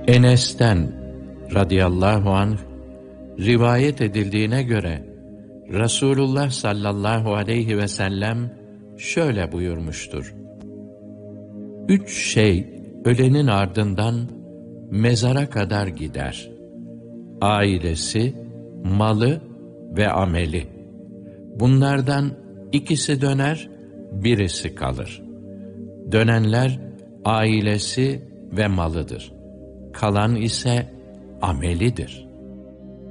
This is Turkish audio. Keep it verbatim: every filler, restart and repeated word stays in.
Enes'ten radıyallahu anh rivayet edildiğine göre Resulullah sallallahu aleyhi ve sellem şöyle buyurmuştur: Üç şey ölenin ardından mezara kadar gider: ailesi, malı ve ameli. Bunlardan ikisi döner, birisi kalır. Dönenler ailesi ve malıdır. Kalan ise amelidir.